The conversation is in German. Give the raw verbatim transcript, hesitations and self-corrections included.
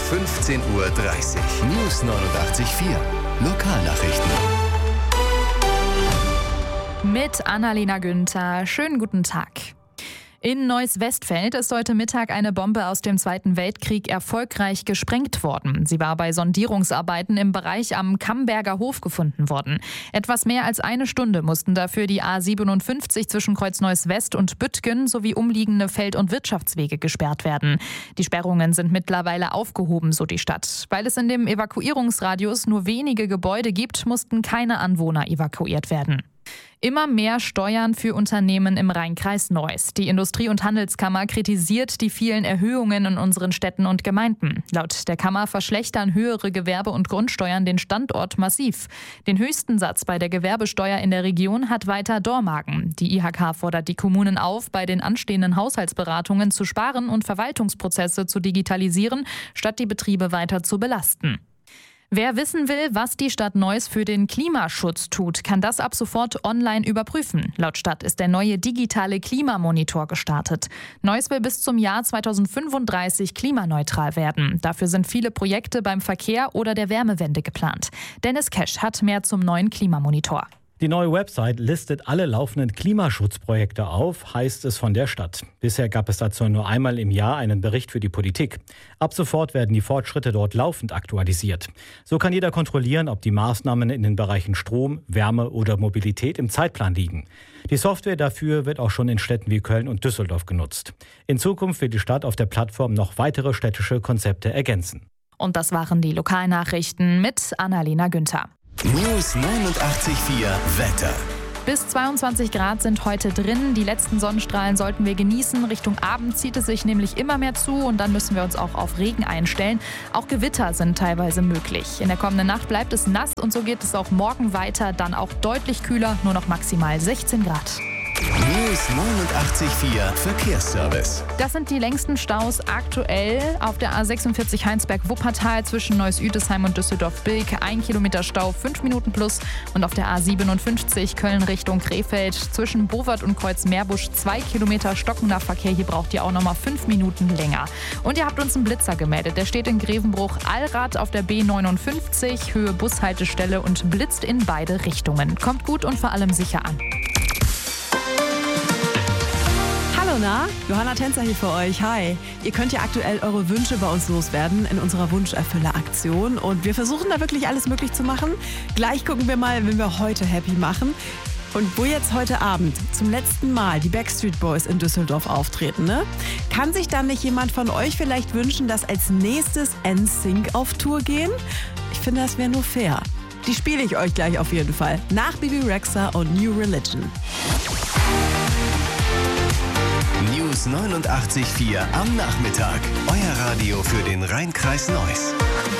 fünfzehn Uhr dreißig. News neunundachtzig Komma vier. Lokalnachrichten. Mit Annalena Günther. Schönen guten Tag. In Neuss-Westfeld ist heute Mittag eine Bombe aus dem Zweiten Weltkrieg erfolgreich gesprengt worden. Sie war bei Sondierungsarbeiten im Bereich am Kamberger Hof gefunden worden. Etwas mehr als eine Stunde mussten dafür die A siebenundfünfzig zwischen Kreuzneuss-West und Büttgen sowie umliegende Feld- und Wirtschaftswege gesperrt werden. Die Sperrungen sind mittlerweile aufgehoben, so die Stadt. Weil es in dem Evakuierungsradius nur wenige Gebäude gibt, mussten keine Anwohner evakuiert werden. Immer mehr Steuern für Unternehmen im Rhein-Kreis Neuss. Die Industrie- und Handelskammer kritisiert die vielen Erhöhungen in unseren Städten und Gemeinden. Laut der Kammer verschlechtern höhere Gewerbe- und Grundsteuern den Standort massiv. Den höchsten Satz bei der Gewerbesteuer in der Region hat weiter Dormagen. Die I H K fordert die Kommunen auf, bei den anstehenden Haushaltsberatungen zu sparen und Verwaltungsprozesse zu digitalisieren, statt die Betriebe weiter zu belasten. Wer wissen will, was die Stadt Neuss für den Klimaschutz tut, kann das ab sofort online überprüfen. Laut Stadt ist der neue digitale Klimamonitor gestartet. Neuss will bis zum Jahr zweitausendfünfunddreißig klimaneutral werden. Dafür sind viele Projekte beim Verkehr oder der Wärmewende geplant. Dennis Kesch hat mehr zum neuen Klimamonitor. Die neue Website listet alle laufenden Klimaschutzprojekte auf, heißt es von der Stadt. Bisher gab es dazu nur einmal im Jahr einen Bericht für die Politik. Ab sofort werden die Fortschritte dort laufend aktualisiert. So kann jeder kontrollieren, ob die Maßnahmen in den Bereichen Strom, Wärme oder Mobilität im Zeitplan liegen. Die Software dafür wird auch schon in Städten wie Köln und Düsseldorf genutzt. In Zukunft wird die Stadt auf der Plattform noch weitere städtische Konzepte ergänzen. Und das waren die Lokalnachrichten mit Annalena Günther. News neunundachtzig Komma vier Wetter. Bis zweiundzwanzig Grad sind heute drin. Die letzten Sonnenstrahlen sollten wir genießen. Richtung Abend zieht es sich nämlich immer mehr zu und dann müssen wir uns auch auf Regen einstellen. Auch Gewitter sind teilweise möglich. In der kommenden Nacht bleibt es nass und so geht es auch morgen weiter. Dann auch deutlich kühler, nur noch maximal sechzehn Grad. News neunundachtzig Komma vier Verkehrsservice. Das sind die längsten Staus aktuell auf der A sechsundvierzig Heinsberg-Wuppertal zwischen Neuss-Üdesheim und Düsseldorf-Bilk. Ein Kilometer Stau, fünf Minuten plus. Und auf der A siebenundfünfzig Köln Richtung Krefeld zwischen Bowart und Kreuz-Meerbusch zwei Kilometer stockender Verkehr. Hier braucht ihr auch nochmal fünf Minuten länger. Und ihr habt uns einen Blitzer gemeldet. Der steht in Grevenbruch-Allrath auf der B neunundfünfzig, Höhe Bushaltestelle und blitzt in beide Richtungen. Kommt gut und vor allem sicher an. Hallo, na? Johanna Tänzer hier für euch. Hi. Ihr könnt ja aktuell eure Wünsche bei uns loswerden in unserer Wunscherfüller-Aktion. Und wir versuchen da wirklich alles möglich zu machen. Gleich gucken wir mal, wen wir heute happy machen. Und wo jetzt heute Abend zum letzten Mal die Backstreet Boys in Düsseldorf auftreten, ne? Kann sich dann nicht jemand von euch vielleicht wünschen, dass als nächstes N Sync auf Tour gehen? Ich finde, das wäre nur fair. Die spiele ich euch gleich auf jeden Fall. Nach Bibi Rexha und New Religion. News neunundachtzig Komma vier am Nachmittag. Euer Radio für den Rhein-Kreis Neuss.